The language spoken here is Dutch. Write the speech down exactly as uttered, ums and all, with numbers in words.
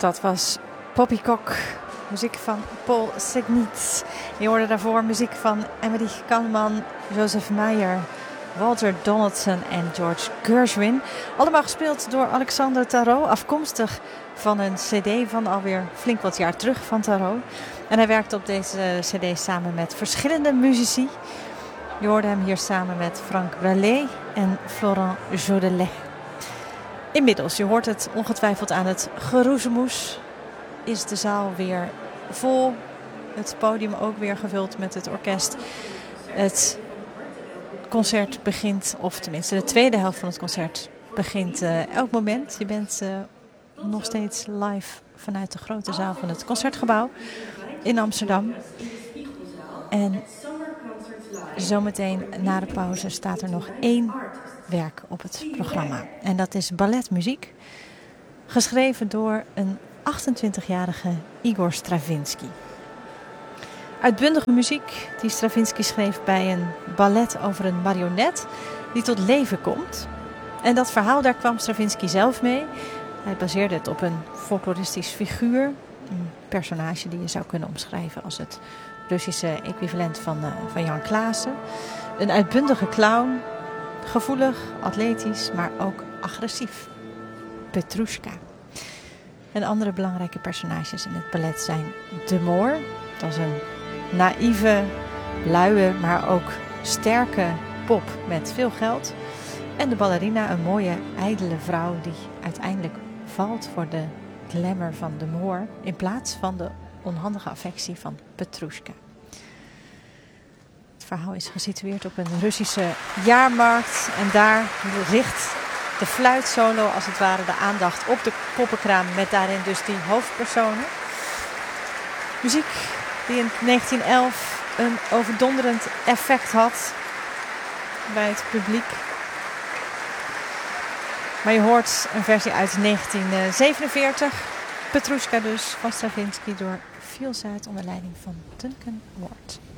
Dat was Poppycock, muziek van Paul Segniet. Je hoorde daarvoor muziek van Emmerich Kahneman, Joseph Mayer, Walter Donaldson en George Gershwin. Allemaal gespeeld door Alexander Tarot, afkomstig van een cd van alweer flink wat jaar terug van Tarot. En hij werkte op deze cd samen met verschillende muzici. Je hoorde hem hier samen met Frank Bralé en Florent Jodelet. Inmiddels, je hoort het ongetwijfeld aan het geroezemoes, is de zaal weer vol. Het podium ook weer gevuld met het orkest. Het concert begint, of tenminste de tweede helft van het concert begint uh, elk moment. Je bent uh, nog steeds live vanuit de grote zaal van het Concertgebouw in Amsterdam. En zometeen na de pauze staat er nog één werk op het programma. En dat is balletmuziek, geschreven door een achtentwintigjarige Igor Stravinsky. Uitbundige muziek die Stravinsky schreef bij een ballet over een marionet die tot leven komt. En dat verhaal, daar kwam Stravinsky zelf mee. Hij baseerde het op een folkloristisch figuur, een personage die je zou kunnen omschrijven als het Russische equivalent van, uh, van Jan Klaassen. Een uitbundige clown, gevoelig, atletisch, maar ook agressief. Petrushka. En andere belangrijke personages in het ballet zijn de Moor. Dat is een naïeve, luie, maar ook sterke pop met veel geld. En de ballerina, een mooie, ijdele vrouw die uiteindelijk valt voor de glamour van de Moor in plaats van de onhandige affectie van Petrushka. Het verhaal is gesitueerd op een Russische jaarmarkt en daar richt de fluitsolo als het ware de aandacht op de poppenkraam met daarin dus die hoofdpersonen. Muziek die in negentien elf een overdonderend effect had bij het publiek. Maar je hoort een versie uit negentien zevenenveertig. Petrushka dus, van Stravinsky door Viel Zuid onder leiding van Duncan Ward.